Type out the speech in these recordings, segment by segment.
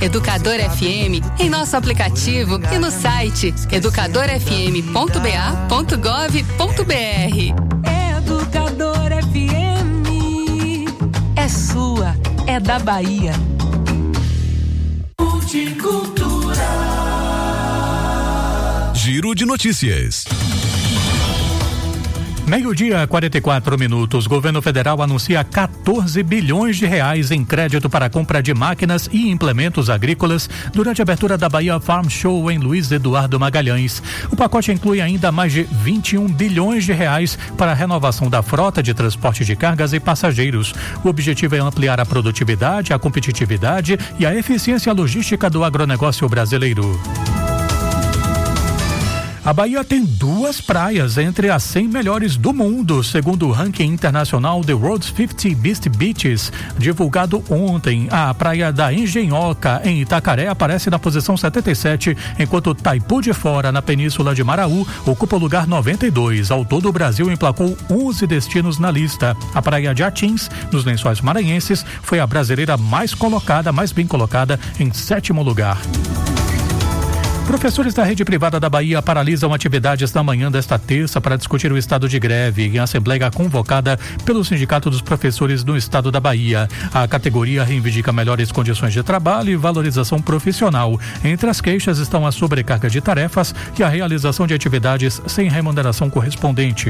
Educador FM em nosso aplicativo e no site educadorfm.ba.gov.br. Educador FM é sua, é da Bahia. Cultura. Giro de notícias. 12:44. Governo federal anuncia 14 bilhões de reais em crédito para a compra de máquinas e implementos agrícolas durante a abertura da Bahia Farm Show em Luiz Eduardo Magalhães. O pacote inclui ainda mais de 21 bilhões de reais para a renovação da frota de transporte de cargas e passageiros. O objetivo é ampliar a produtividade, a competitividade e a eficiência logística do agronegócio brasileiro. A Bahia tem 2 praias entre as 100 melhores do mundo, segundo o ranking internacional The World's 50 Best Beaches, divulgado ontem. A praia da Engenhoca, em Itacaré, aparece na posição 77, enquanto Taipu de Fora, na península de Maraú, ocupa o lugar 92. Ao todo, o Brasil emplacou 11 destinos na lista. A praia de Atins, nos Lençóis Maranhenses, foi a brasileira mais bem colocada, em 7º lugar. Professores da rede privada da Bahia paralisam atividades na manhã desta terça para discutir o estado de greve em assembleia convocada pelo Sindicato dos Professores do Estado da Bahia. A categoria reivindica melhores condições de trabalho e valorização profissional. Entre as queixas estão a sobrecarga de tarefas e a realização de atividades sem remuneração correspondente.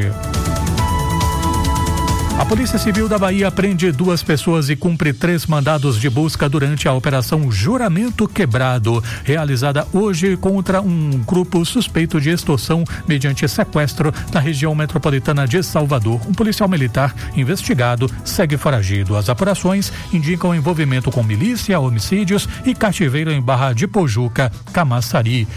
A Polícia Civil da Bahia prende 2 pessoas e cumpre 3 mandados de busca durante a Operação Juramento Quebrado, realizada hoje contra um grupo suspeito de extorsão mediante sequestro na região metropolitana de Salvador. Um policial militar investigado segue foragido. As apurações indicam envolvimento com milícia, homicídios e cativeiro em Barra de Pojuca, Camaçari.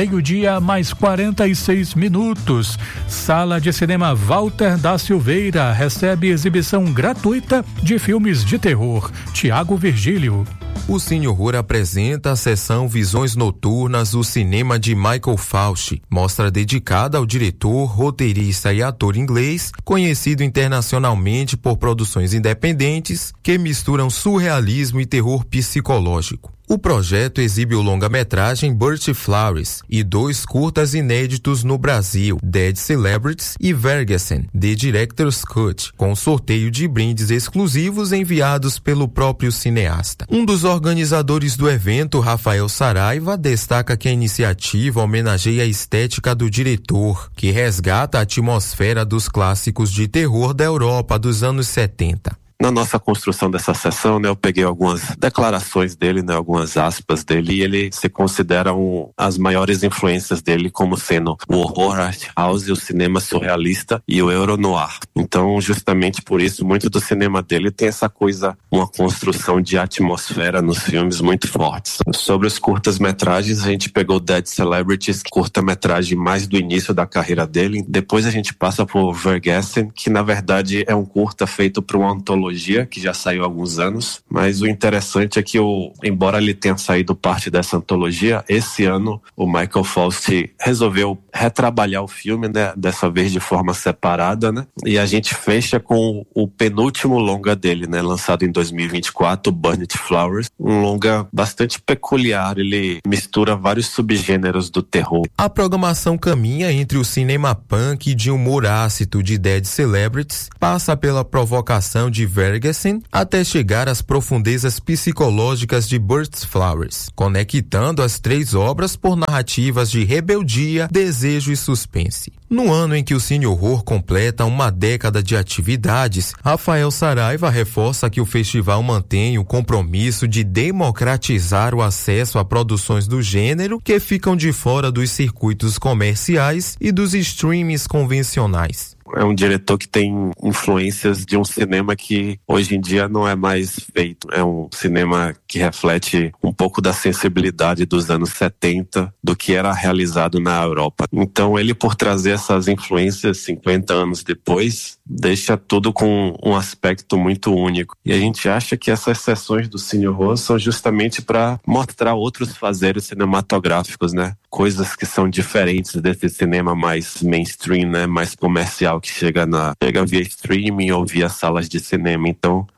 12:46. Sala de Cinema Walter da Silveira recebe exibição gratuita de filmes de terror. Tiago Virgílio. O Cine Horror apresenta a sessão Visões Noturnas, o cinema de Michael Fauci, mostra dedicada ao diretor, roteirista e ator inglês, conhecido internacionalmente por produções independentes que misturam surrealismo e terror psicológico. O projeto exibe o longa-metragem Birch Flowers e 2 curtas inéditos no Brasil, Dead Celebrities e Vergessen, The Director's Cut, com sorteio de brindes exclusivos enviados pelo próprio cineasta. Um dos organizadores do evento, Rafael Saraiva, destaca que a iniciativa homenageia a estética do diretor, que resgata a atmosfera dos clássicos de terror da Europa dos anos 70. Na nossa construção dessa sessão, né, eu peguei algumas declarações dele, né, algumas aspas dele, e ele se considera as maiores influências dele como sendo o horror art house, o cinema surrealista e o euro-noir. Então, justamente por isso, muito do cinema dele tem essa coisa, uma construção de atmosfera nos filmes muito fortes. Sobre os curtas-metragens, a gente pegou Dead Celebrities, curta-metragem mais do início da carreira dele. Depois a gente passa por Vergessen, que na verdade é um curta feito para uma antologia que já saiu há alguns anos, mas o interessante é que embora ele tenha saído parte dessa antologia, esse ano o Michael Fauci resolveu retrabalhar o filme, né, dessa vez de forma separada, né, e a gente fecha com o penúltimo longa dele, né, lançado em 2024, Burnt Flowers, um longa bastante peculiar, ele mistura vários subgêneros do terror. A programação caminha entre o cinema punk de humor ácido de Dead Celebrities, passa pela provocação de Vergessen até chegar às profundezas psicológicas de Birch Flowers, conectando as 3 obras por narrativas de rebeldia, desejo e suspense. No ano em que o Cine Horror completa uma década de atividades, Rafael Saraiva reforça que o festival mantém o compromisso de democratizar o acesso a produções do gênero que ficam de fora dos circuitos comerciais e dos streamings convencionais. É um diretor que tem influências de um cinema que hoje em dia não é mais feito. É um cinema que reflete um pouco da sensibilidade dos anos 70, do que era realizado na Europa. Então ele, por trazer essas influências 50 anos depois, deixa tudo com um aspecto muito único. E a gente acha que essas sessões do Cine Horror são justamente para mostrar outros fazeres cinematográficos, né? Coisas que são diferentes desse cinema mais mainstream, né? Mais comercial, que chega via streaming ou via salas de cinema. Então,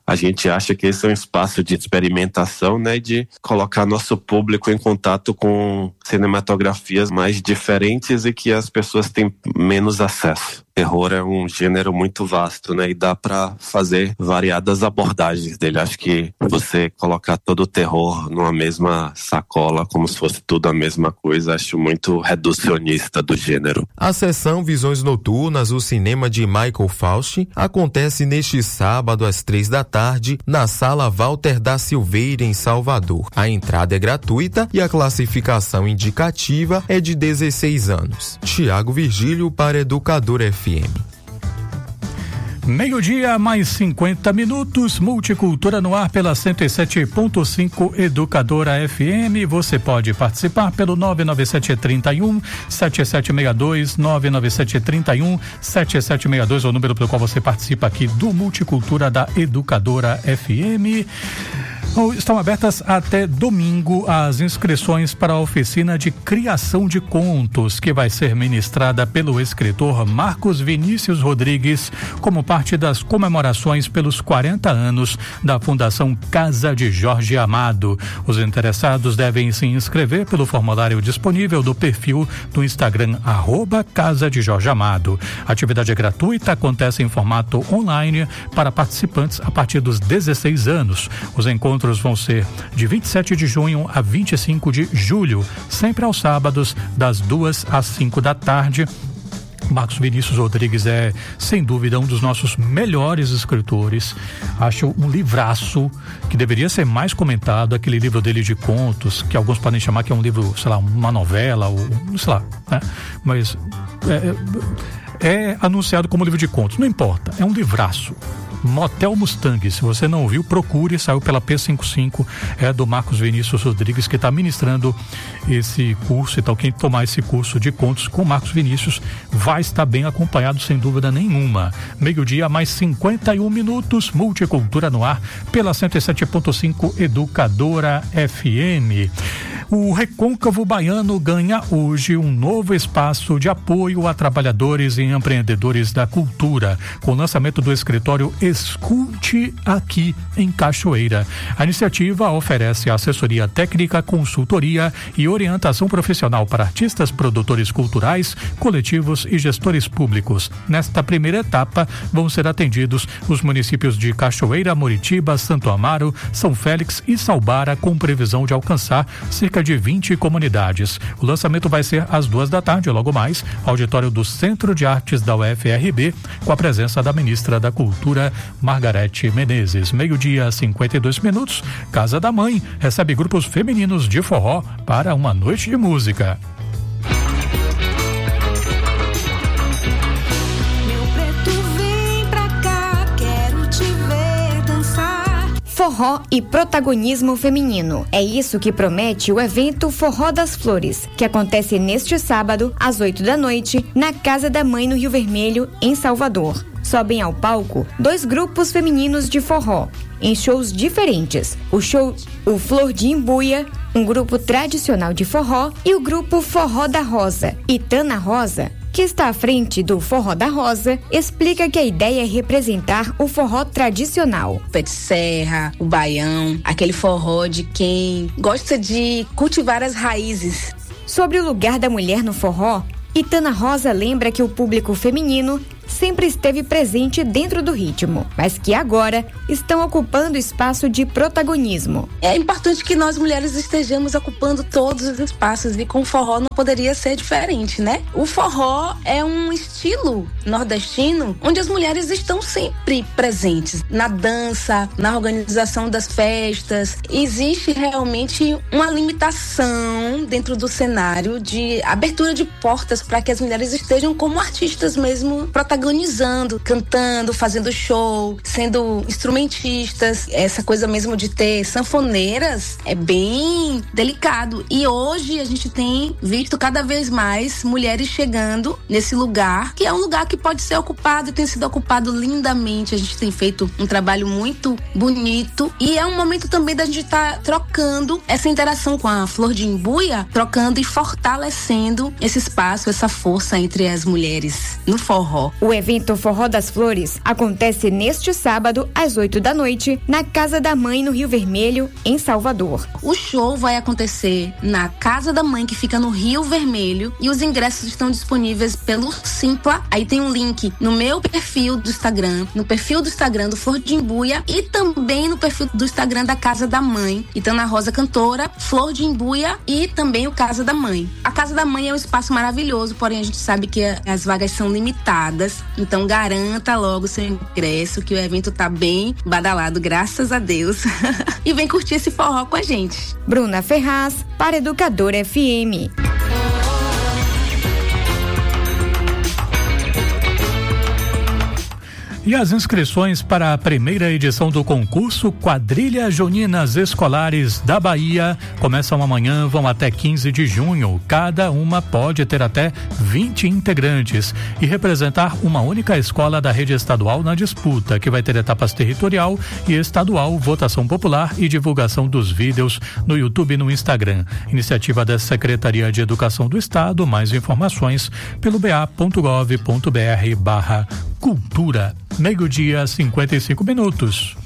A gente acha que esse é um espaço de experimentação, né, de colocar nosso público em contato com cinematografias mais diferentes e que as pessoas têm menos acesso. Terror é um gênero muito vasto, né? E dá pra fazer variadas abordagens dele. Acho que você colocar todo o terror numa mesma sacola, como se fosse tudo a mesma coisa, acho muito reducionista do gênero. A sessão Visões Noturnas, o cinema de Michael Fauci, acontece neste sábado às 15h na Sala Walter da Silveira, em Salvador. A entrada é gratuita e a classificação indicativa é de 16 anos. Tiago Virgílio para Educador FM. Meio-dia, mais 50 minutos, Multicultura no ar pela 107.5 Educadora FM. Você pode participar pelo 99731-7762, 99731-7762 é o número pelo qual você participa aqui do Multicultura da Educadora FM. Estão abertas até domingo as inscrições para a oficina de criação de contos, que vai ser ministrada pelo escritor Marcos Vinícius Rodrigues, como parte das comemorações pelos 40 anos da Fundação Casa de Jorge Amado. Os interessados devem se inscrever pelo formulário disponível do perfil do Instagram @Casa de Jorge Amado. A atividade é gratuita, acontece em formato online para participantes a partir dos 16 anos. Os encontros vão ser de 27 de junho a 25 de julho, sempre aos sábados, das 2 às 5 da tarde. Marcos Vinícius Rodrigues é, sem dúvida, um dos nossos melhores escritores. Acho um livraço que deveria ser mais comentado, aquele livro dele de contos, que alguns podem chamar que é um livro, sei lá, uma novela, ou sei lá, né? Mas é anunciado como livro de contos, não importa, é um livraço. Motel Mustang, se você não ouviu, procure, saiu pela P55, é do Marcos Vinícius Rodrigues, que está ministrando esse curso. Então quem tomar esse curso de contos com Marcos Vinícius vai estar bem acompanhado, sem dúvida nenhuma. Meio-dia, mais 51 minutos, Multicultura no ar pela 107.5 Educadora FM. O Recôncavo Baiano ganha hoje um novo espaço de apoio a trabalhadores e empreendedores da cultura, com o lançamento do escritório Escute Aqui, em Cachoeira. A iniciativa oferece assessoria técnica, consultoria e orientação profissional para artistas, produtores culturais, coletivos e gestores públicos. Nesta primeira etapa, vão ser atendidos os municípios de Cachoeira, Muritiba, Santo Amaro, São Félix e Salbara, com previsão de alcançar cerca de 20 comunidades. O lançamento vai ser às 2 da tarde, logo mais, auditório do Centro de Artes da UFRB, com a presença da ministra da Cultura, Margarete Menezes. Meio-dia, 52 minutos, Casa da Mãe recebe grupos femininos de forró para uma noite de música. Forró e protagonismo feminino. É isso que promete o evento Forró das Flores, que acontece neste sábado, às 8 da noite, na Casa da Mãe, no Rio Vermelho, em Salvador. Sobem ao palco 2 grupos femininos de forró, em shows diferentes. O Flor de Imbuia, um grupo tradicional de forró, e o grupo Forró da Rosa. E Tana Rosa, que está à frente do Forró da Rosa, explica que a ideia é representar o forró tradicional. Pé de serra, o baião, aquele forró de quem gosta de cultivar as raízes. Sobre o lugar da mulher no forró, Tana Rosa lembra que o público feminino sempre esteve presente dentro do ritmo, mas que agora estão ocupando espaço de protagonismo. É importante que nós mulheres estejamos ocupando todos os espaços, e com o forró não poderia ser diferente, né? O forró é um estilo nordestino onde as mulheres estão sempre presentes na dança, na organização das festas. Existe realmente uma limitação dentro do cenário de abertura de portas para que as mulheres estejam como artistas mesmo, protagonizando, cantando, fazendo show, sendo instrumentistas. Essa coisa mesmo de ter sanfoneiras é bem delicado. E hoje a gente tem visto cada vez mais mulheres chegando nesse lugar, que é um lugar que pode ser ocupado e tem sido ocupado lindamente. A gente tem feito um trabalho muito bonito e é um momento também da gente estar trocando essa interação com a Flor de Imbuia, trocando e fortalecendo esse espaço, essa força entre as mulheres no forró. O evento Forró das Flores acontece neste sábado às 8 da noite na Casa da Mãe no Rio Vermelho, em Salvador. O show vai acontecer na Casa da Mãe, que fica no Rio Vermelho, e os ingressos estão disponíveis pelo Simpla. Aí tem um link no meu perfil do Instagram, no perfil do Instagram do Flor de Imbuia e também no perfil do Instagram da Casa da Mãe. Então, na Rosa Cantora, Flor de Imbuia e também o Casa da Mãe. A Casa da Mãe é um espaço maravilhoso, porém a gente sabe que as vagas são limitadas. Então, garanta logo seu ingresso, que o evento tá bem badalado, graças a Deus. E vem curtir esse forró com a gente. Bruna Ferraz, para Educadora FM. E as inscrições para a primeira edição do concurso Quadrilhas Juninas Escolares da Bahia começam amanhã, vão até 15 de junho. Cada uma pode ter até 20 integrantes e representar uma única escola da rede estadual na disputa, que vai ter etapas territorial e estadual, votação popular e divulgação dos vídeos no YouTube e no Instagram. Iniciativa da Secretaria de Educação do Estado. Mais informações pelo ba.gov.br/cultura. 12:55.